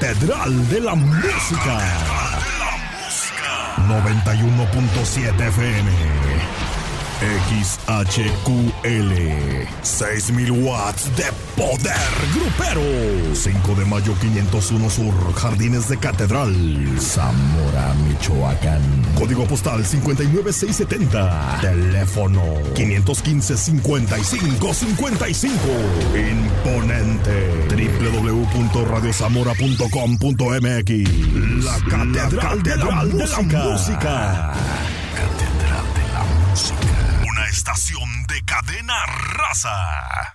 Catedral de la Música. 91.7 FM. XHQL. 6,000 watts de poder grupero. 5 de mayo 501 Sur, Jardines de Catedral, Zamora, Michoacán. Código postal 59670. Teléfono 515-5555. Imponente. www.radiozamora.com.mx. La Catedral de la Música. Catedral de la Música. Una estación de cadena raza.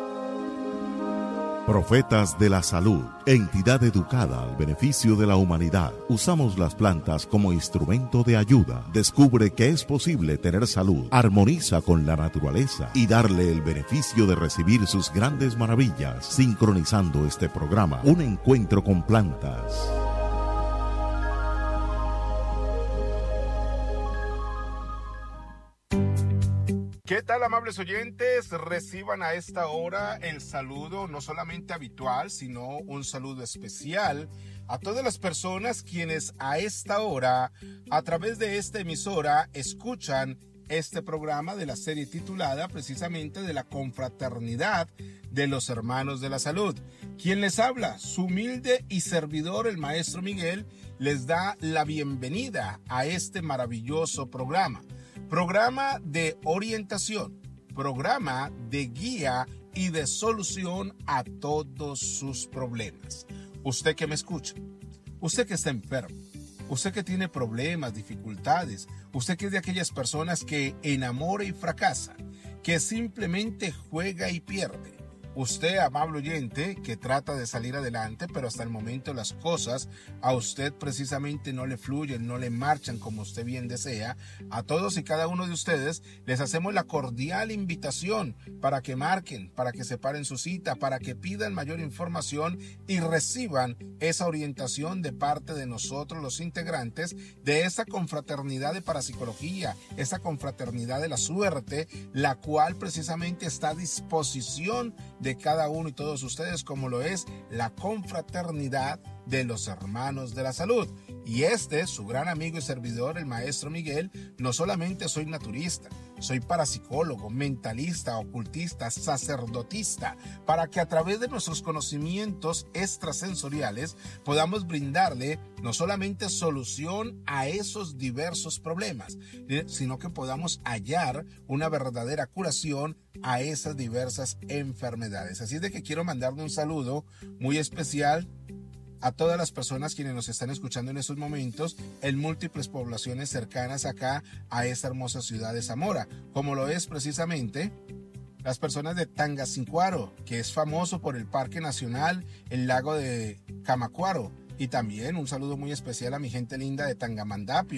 Profetas de la Salud, entidad educada al beneficio de la humanidad. Usamos las plantas como instrumento de ayuda. Descubre que es posible tener salud, armoniza con la naturaleza y darle el beneficio de recibir sus grandes maravillas. Sincronizando este programa, un encuentro con plantas. ¿Qué tal, amables oyentes? Reciban a esta hora el saludo no solamente habitual, sino un saludo especial a todas las personas quienes a esta hora, a través de esta emisora, escuchan este programa de la serie titulada precisamente de la confraternidad de los hermanos de la salud. Quien les habla, su humilde y servidor, el maestro Miguel, les da la bienvenida a este maravilloso programa. Programa de orientación, programa de guía y de solución a todos sus problemas. Usted que me escucha, usted que está enfermo, usted que tiene problemas, dificultades, usted que es de aquellas personas que enamora y fracasa, que simplemente juega y pierde. Usted, amable oyente, que trata de salir adelante, pero hasta el momento las cosas a usted precisamente no le fluyen, no le marchan como usted bien desea. A todos y cada uno de ustedes les hacemos la cordial invitación para que marquen, para que separen su cita, para que pidan mayor información y reciban esa orientación de parte de nosotros, los integrantes de esta confraternidad de parapsicología, esta confraternidad de la suerte, la cual precisamente está a disposición de cada uno y todos ustedes, como lo es la confraternidad de los hermanos de la salud. Y su gran amigo y servidor, el maestro Miguel, no solamente soy naturista, soy parapsicólogo, mentalista, ocultista, sacerdotista, para que a través de nuestros conocimientos extrasensoriales podamos brindarle no solamente solución a esos diversos problemas, sino que podamos hallar una verdadera curación a esas diversas enfermedades. Así es de que quiero mandarle un saludo muy especial a todas las personas quienes nos están escuchando en estos momentos en múltiples poblaciones cercanas acá a esta hermosa ciudad de Zamora, como lo es precisamente las personas de Tangacincuaro, que es famoso por el Parque Nacional, el lago de Camacuaro, y también un saludo muy especial a mi gente linda de Tangamandapio,